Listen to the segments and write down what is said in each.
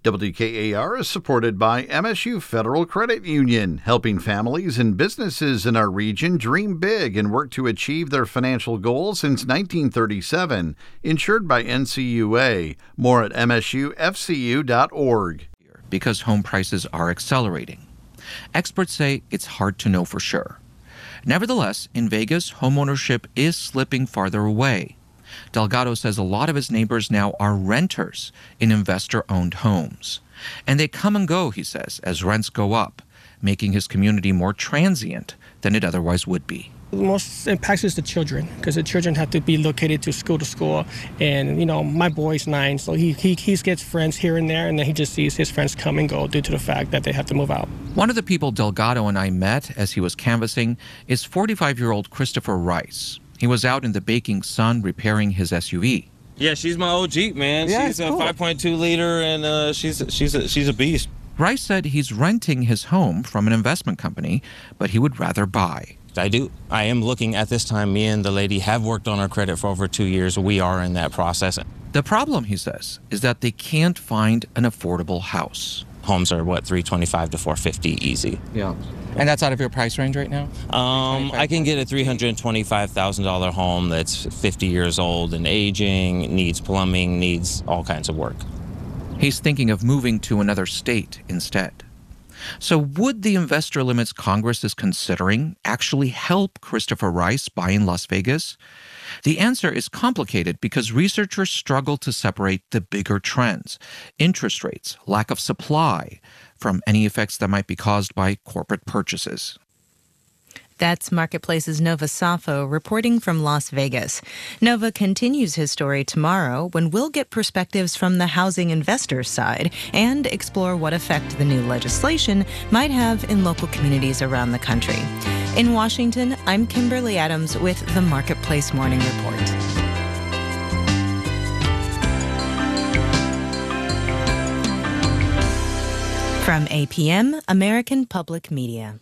WKAR is supported by MSU Federal Credit Union, helping families and businesses in our region dream big and work to achieve their financial goals since 1937. Insured by NCUA. More at msufcu.org. Because home prices are accelerating. Experts say it's hard to know for sure. Nevertheless, in Vegas, homeownership is slipping farther away. Delgado says a lot of his neighbors now are renters in investor-owned homes. And they come and go, he says, as rents go up, making his community more transient than it otherwise would be. The most impacts is the children, because the children have to be located to school. And, my boy's 9, so he gets friends here and there, and then he just sees his friends come and go due to the fact that they have to move out. One of the people Delgado and I met as he was canvassing is 45-year-old Christopher Rice. He was out in the baking sun repairing his SUV. Yeah, she's my old Jeep, man. Yeah, she's a cool. 5.2 liter, and she's a beast. Rice said he's renting his home from an investment company, but he would rather buy. I am looking at this time. Me and the lady have worked on our credit for over 2 years. We are in that process. The problem, he says, is that they can't find an affordable house. Homes are, $325 to $450 easy. Yeah. And that's out of your price range right now? I can get a $325,000 home that's 50 years old and aging, needs plumbing, needs all kinds of work. He's thinking of moving to another state instead. So would the investor limits Congress is considering actually help Christopher Rice buy in Las Vegas? The answer is complicated because researchers struggle to separate the bigger trends, interest rates, lack of supply, from any effects that might be caused by corporate purchases. That's Marketplace's Nova Safo reporting from Las Vegas. Nova continues his story tomorrow when we'll get perspectives from the housing investors' side and explore what effect the new legislation might have in local communities around the country. In Washington, I'm Kimberly Adams with the Marketplace Morning Report. From APM, American Public Media.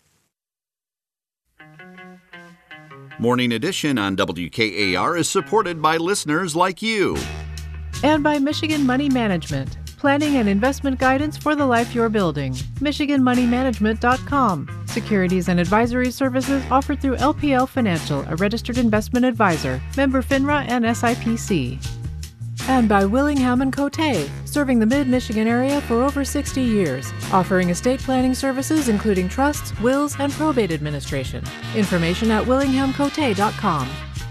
Morning Edition on WKAR is supported by listeners like you. And by Michigan Money Management, planning and investment guidance for the life you're building. MichiganMoneyManagement.com. Securities and advisory services offered through LPL Financial, a registered investment advisor, member FINRA and SIPC. And by Willingham & Cote, serving the mid-Michigan area for over 60 years, offering estate planning services including trusts, wills, and probate administration. Information at willinghamcote.com.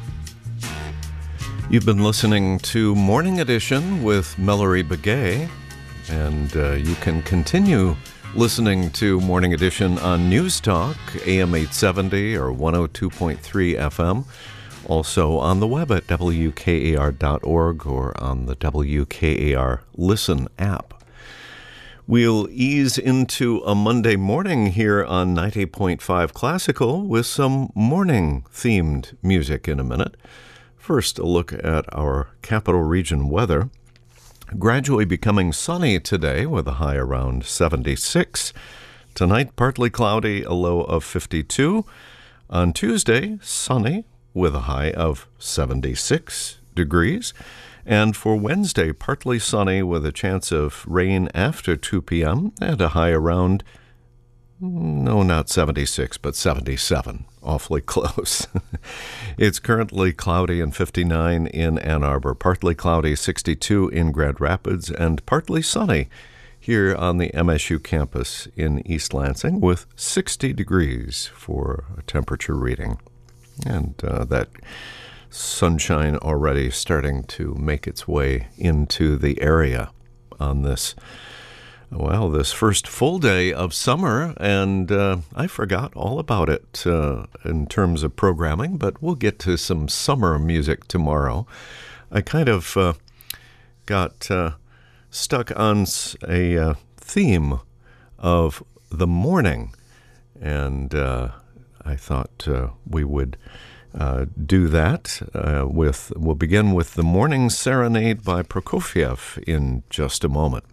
You've been listening to Morning Edition with Mallory Begay, and you can continue listening to Morning Edition on News Talk, AM 870 or 102.3 FM. Also on the web at WKAR.org or on the WKAR Listen app. We'll ease into a Monday morning here on 90.5 Classical with some morning-themed music in a minute. First, a look at our capital region weather. Gradually becoming sunny today with a high around 76. Tonight, partly cloudy, a low of 52. On Tuesday, sunny with a high of 76 degrees. And for Wednesday, partly sunny with a chance of rain after 2 p.m. and a high around, no, not 76, but 77. Awfully close. It's currently cloudy and 59 in Ann Arbor, partly cloudy, 62 in Grand Rapids, and partly sunny here on the MSU campus in East Lansing with 60 degrees for a temperature reading. And that sunshine already starting to make its way into the area on this first full day of summer. And I forgot all about it in terms of programming, but we'll get to some summer music tomorrow. I kind of got stuck on a theme of the morning, and I thought we would do that. We'll begin with the Morning Serenade by Prokofiev in just a moment.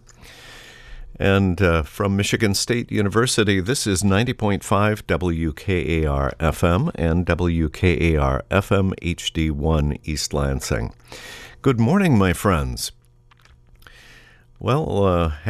And from Michigan State University, this is 90.5 WKAR FM and WKAR FM HD1 East Lansing. Good morning, my friends. Well,